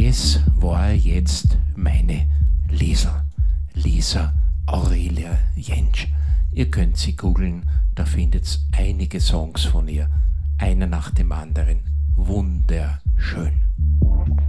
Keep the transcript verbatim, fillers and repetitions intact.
Das war jetzt meine Liesel, Lisa Aurelia Jentsch. Ihr könnt sie googeln, da findet ihr einige Songs von ihr, einer nach dem anderen, wunderschön.